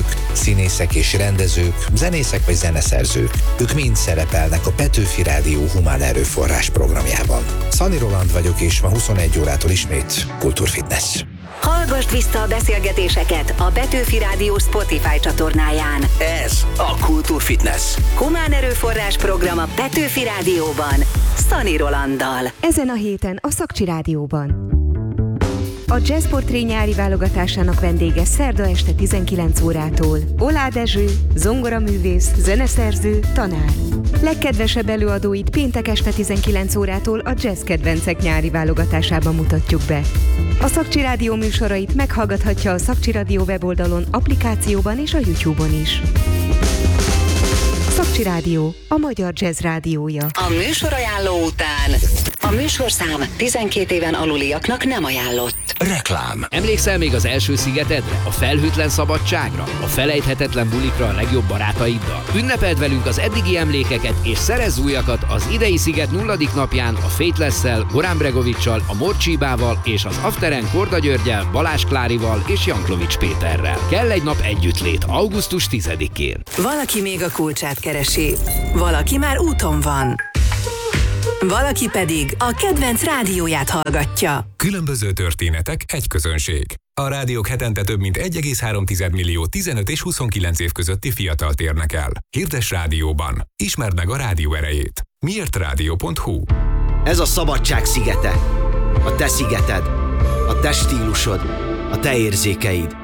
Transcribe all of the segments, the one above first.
színésznők, színészek és rendezők, zenészek vagy zeneszerzők. Ők mind szerepelnek a Petőfi Rádió humán erőforrás programjában. Szani Roland vagyok, és ma 21 órától ismét Kultúrfitness. Hallgasd vissza a beszélgetéseket a Petőfi Rádió Spotify csatornáján. Ez a Kultúrfitness. Humán erőforrás program a Petőfi Rádióban, Szani Rolanddal. Ezen a héten a Szakcsi Rádióban. A Jazzportré nyári válogatásának vendége szerda este 19 órától Oláh Dezső, zongoraművész, zeneszerző, tanár. Legkedvesebb előadóit péntek este 19 órától a Jazz Kedvencek nyári válogatásában mutatjuk be. A Szakcsi Rádió műsorait meghallgathatja a Szakcsi Rádió weboldalon, applikációban és a YouTube-on is. Szakcsi Rádió, a magyar jazz rádiója. A műsorajánló után a műsorszám 12 éven aluliaknak nem ajánlott. Reklám. Emlékszel még az első szigetedre? A felhőtlen szabadságra? A felejthetetlen bulikra a legjobb barátaiddal? Ünnepeld velünk az eddigi emlékeket és szerezz újakat az idei sziget 0. napján a Faithless-szel, Goran Bregovic-sal, a Morcsibával és az Afteren Korda Györgyel, Balázs Klárival és Janklovics Péterrel. Kell egy nap együttlét, augusztus 10-én. Valaki még a kulcsát keresi, valaki már úton van. Valaki pedig a kedvenc rádióját hallgatja. Különböző történetek, egy közönség. A rádiók hetente több mint 1,3 millió 15 és 29 év közötti fiatalt érnek el. Hirdess rádióban. Ismerd meg a rádió erejét. miértrádió.hu. Ez a szabadság szigete. A te szigeted. A te stílusod. A te érzékeid.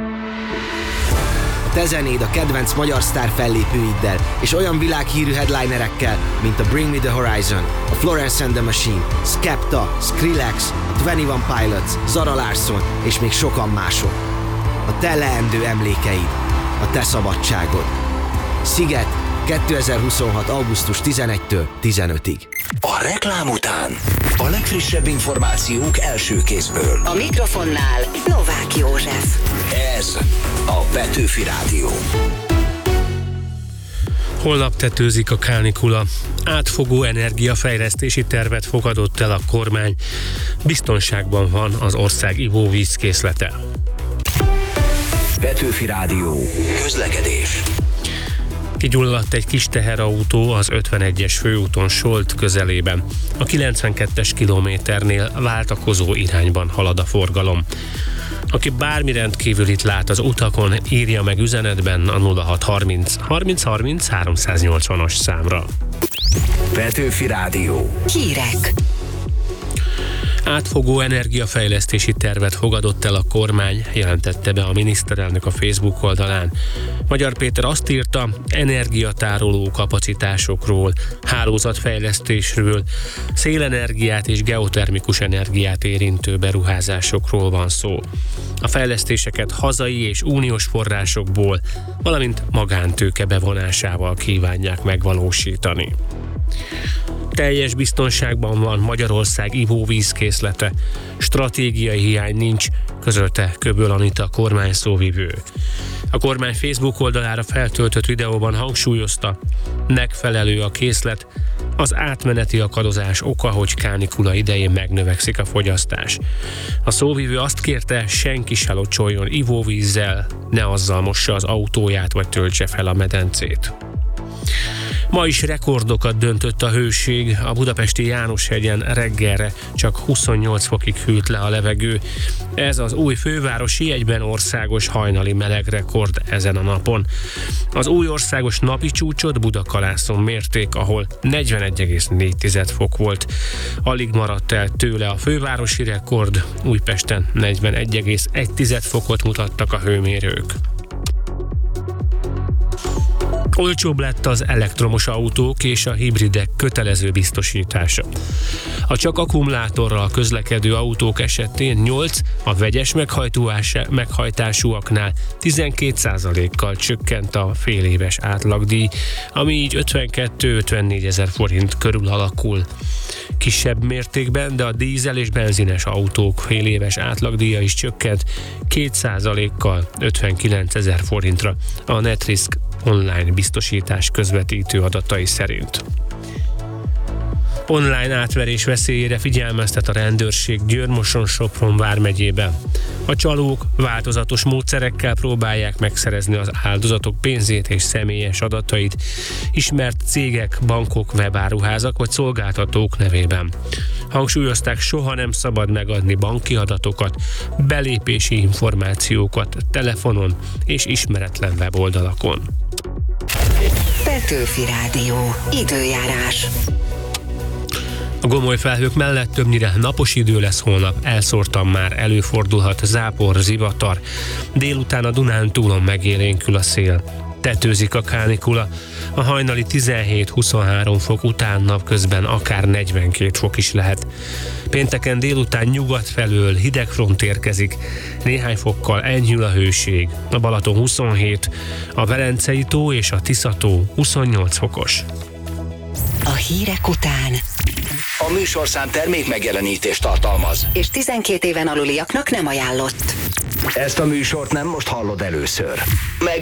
A te zenéd a kedvenc magyar sztár fellépőiddel és olyan világhírű headlinerekkel, mint a Bring Me The Horizon, a Florence and the Machine, Skepta, Skrillex, a 21 Pilots, Zara Larsson és még sokan mások. A te leendő emlékeid, a te szabadságod. Sziget 2026. augusztus 11-től 15-ig. A reklám után a legfrissebb információk első kézből. A mikrofonnál Novák József. Ez a Petőfi Rádió. Holnap tetőzik a kánikula. Átfogó energiafejlesztési tervet fogadott el a kormány. Biztonságban van az ország ivóvízkészlete. Petőfi Rádió. Közlekedés. Kigyulladt egy kis teherautó az 51-es főúton Solt közelében. A 92-es kilométernél váltakozó irányban halad a forgalom. Aki bármi rendkívülit lát az utakon, írja meg üzenetben a 0630 30 30 380-as számra. Petőfi Rádió. Hírek. Átfogó energiafejlesztési tervet fogadott el a kormány, jelentette be a miniszterelnök a Facebook oldalán. Magyar Péter azt írta, energiatároló kapacitásokról, hálózatfejlesztésről, szélenergiát és geotermikus energiát érintő beruházásokról van szó. A fejlesztéseket hazai és uniós forrásokból, valamint magántőke bevonásával kívánják megvalósítani. Teljes biztonságban van Magyarország ivóvízkészlete. Stratégiai hiány nincs, közölte Köböl Anita kormány szóvivő. A kormány Facebook oldalára feltöltött videóban hangsúlyozta, megfelelő a készlet, az átmeneti akadozás oka, hogy kánikula idején megnövekszik a fogyasztás. A szóvivő azt kérte, senki se locsoljon ivóvízzel, ne azzal mossa az autóját vagy töltse fel a medencét. Ma is rekordokat döntött a hőség, a budapesti Jánoshegyen reggelre csak 28 fokig hűlt le a levegő. Ez az új fővárosi egyben országos hajnali melegrekord ezen a napon. Az új országos napi csúcsot Budakalászon mérték, ahol 41,4 fok volt. Alig maradt el tőle a fővárosi rekord, Újpesten 41,1 fokot mutattak a hőmérők. Olcsóbb lett az elektromos autók és a hibridek kötelező biztosítása. A csak akkumulátorral közlekedő autók esetén 8, a vegyes meghajtásúaknál 12%-kal csökkent a féléves átlagdíj, ami így 52-54 ezer forint körül alakul. Kisebb mértékben, de a dízel és benzines autók féléves átlagdíja is csökkent 2%-kal 59 ezer forintra a Netrisk online biztosítás közvetítő adatai szerint. Online átverés veszélyére figyelmeztet a rendőrség Győr-Moson-Sopron vármegyében. A csalók változatos módszerekkel próbálják megszerezni az áldozatok pénzét és személyes adatait ismert cégek, bankok, webáruházak vagy szolgáltatók nevében. Hangsúlyozták, soha nem szabad megadni banki adatokat, belépési információkat telefonon és ismeretlen weboldalakon. Petőfi Rádió. Időjárás. A gomoly felhők mellett többnyire napos idő lesz holnap, elszórtan már előfordulhat zápor, zivatar. Délután a Dunántúlon megélénkül a szél. Tetőzik a kánikula, a hajnali 17-23 fok után napközben akár 42 fok is lehet. Pénteken délután nyugat felől hideg front érkezik, néhány fokkal enyhül a hőség. A Balaton 27, a Velencei tó és a Tisza-tó 28 fokos. A hírek után A műsorszám termék megjelenítést tartalmaz, és 12 éven aluliaknak nem ajánlott. Ezt a műsort nem most hallod először. Meg